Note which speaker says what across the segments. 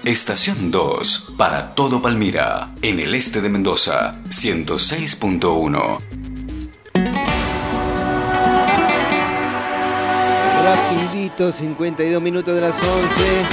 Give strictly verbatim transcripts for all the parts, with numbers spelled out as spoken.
Speaker 1: Estación dos, para todo Palmira, en el este de Mendoza, ciento seis punto uno.
Speaker 2: Rapidito, cincuenta y dos minutos de las once.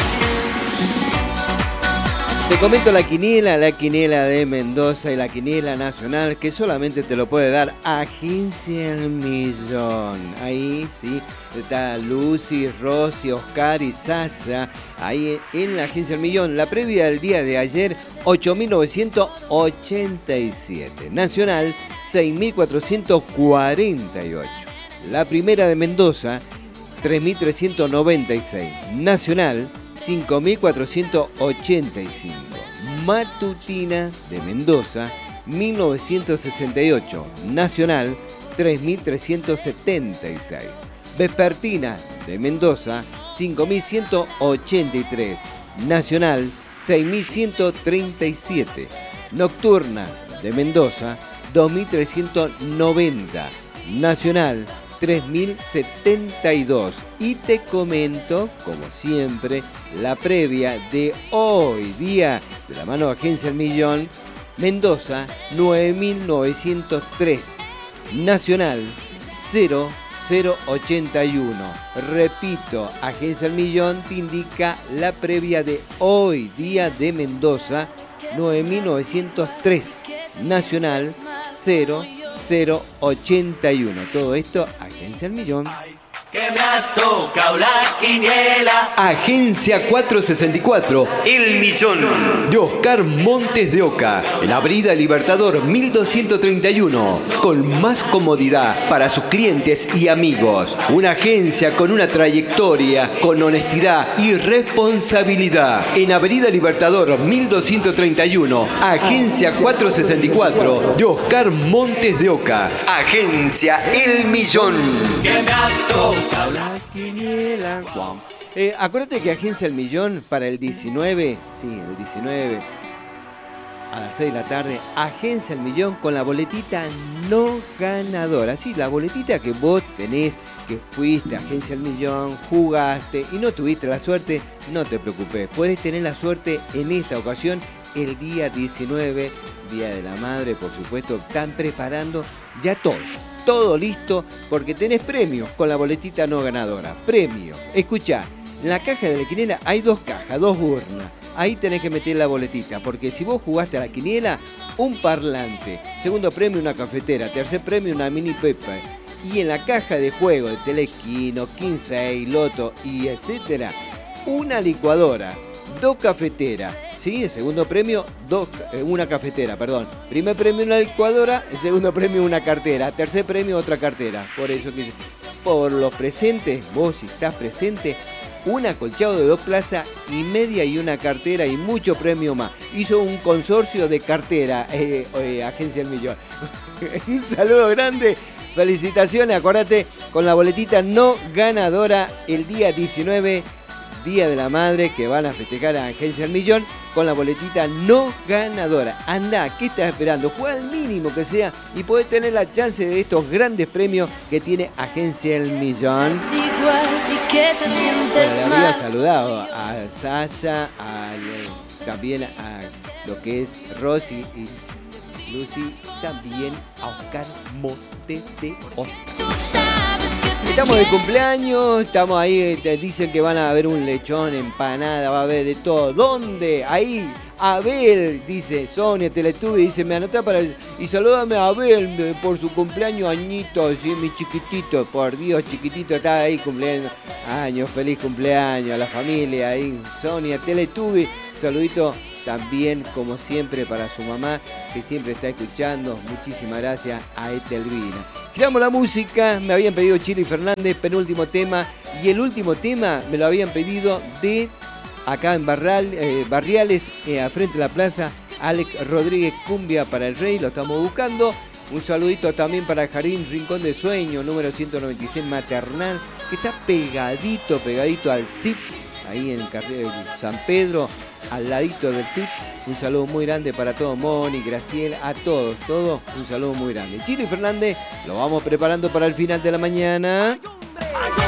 Speaker 2: Te comento la quiniela, la quiniela de Mendoza y la quiniela nacional, que solamente te lo puede dar Agencia El Millón. Ahí sí, está Lucy, Rosy, Oscar y Sasa, ahí en la Agencia El Millón. La previa del día de ayer, ocho mil novecientos ochenta y siete. Nacional, seis mil cuatrocientos cuarenta y ocho. La primera de Mendoza, tres mil trescientos noventa y seis. Nacional, cinco mil cuatrocientos ochenta y cinco. Matutina de Mendoza, mil novecientos sesenta y ocho. Nacional, tres mil trescientos setenta y seis. Vespertina de Mendoza, cinco mil ciento ochenta y tres. Nacional, seis mil ciento treinta y siete. Nocturna de Mendoza, dos mil trescientos noventa. Nacional, tres mil setenta y dos. Y te comento, como siempre, la previa de hoy día, de la mano de Agencia El Millón. Mendoza, nueve mil novecientos tres. Nacional, cero cero ochenta y uno. Repito, Agencia El Millón te indica la previa de hoy día de Mendoza, nueve mil novecientos tres. Nacional, cero cero ochenta y uno. Todo esto, Agencia El Millón.
Speaker 3: Que me ha tocado la quiniela.
Speaker 2: Agencia cuatrocientos sesenta y cuatro, El Millón, de Oscar Montes de Oca, en Avenida Libertador mil doscientos treinta y uno, con más comodidad para sus clientes y amigos. Una agencia con una trayectoria, con honestidad y responsabilidad. En Avenida Libertador mil doscientos treinta y uno, Agencia cuatrocientos sesenta y cuatro, de Oscar Montes de Oca. Agencia El Millón.
Speaker 3: Que me ha tocado
Speaker 2: La quiniela. Eh, acuérdate que Agencia El Millón para el diecinueve, sí, el diecinueve a las seis de la tarde, Agencia El Millón con la boletita no ganadora. Sí, la boletita que vos tenés, que fuiste a Agencia El Millón, jugaste y no tuviste la suerte, no te preocupes. Puedes tener la suerte en esta ocasión, el día diecinueve, Día de la Madre, por supuesto. Están preparando ya todo. Todo listo porque tenés premios con la boletita no ganadora. Premio. Escuchá, en la caja de la quiniela hay dos cajas, dos urnas. Ahí tenés que meter la boletita, porque si vos jugaste a la quiniela, un parlante. Segundo premio, una cafetera. Tercer premio, una mini pepa. Y en la caja de juego de Telequino, quince, Loto y etcétera, una licuadora, dos cafeteras. Sí, el segundo premio, dos, eh, una cafetera, perdón. Primer premio, una licuadora. El segundo premio, una cartera. Tercer premio, otra cartera. Por eso que por los presentes, vos si estás presente, un acolchado de dos plazas y media y una cartera y mucho premio más. Hizo un consorcio de cartera, eh, eh, Agencia El Millón. Un saludo grande. Felicitaciones, acordate, con la boletita no ganadora el día diecinueve, Día de la Madre, que van a festejar a Agencia El Millón con la boletita no ganadora. Anda, ¿qué estás esperando? Juega al mínimo que sea y podés tener la chance de estos grandes premios que tiene Agencia El Millón. Bueno, le había saludado a Sasha, a, también a lo que es Rosy y Lucy, también a Oscar Montes de Oca. Estamos de cumpleaños, estamos ahí, te dicen que van a haber un lechón, empanada, va a haber de todo. ¿Dónde? Ahí, Abel, dice Sonia, Teletubby, dice, me anotá para el... Y salúdame a Abel por su cumpleaños, añito, ¿sí? Mi chiquitito, por Dios, chiquitito, está ahí cumpleaños. Años, feliz cumpleaños a la familia ahí. Sonia, Teletubby, saludito también, como siempre, para su mamá, que siempre está escuchando. Muchísimas gracias a Etelvina. Giramos la música, me habían pedido Chili Fernández, penúltimo tema, y el último tema me lo habían pedido de acá en Barral, eh, Barriales, eh, a frente de la plaza, Alex Rodríguez, Cumbia para el Rey, lo estamos buscando. Un saludito también para Jardín Rincón de Sueño, número ciento noventa y seis Maternal, que está pegadito, pegadito al C I P, ahí en el carril San Pedro, al ladito del C I P. Un saludo muy grande para todos, Moni, Graciela, a todos, todos, un saludo muy grande. Chili Fernández, lo vamos preparando para el final de la mañana.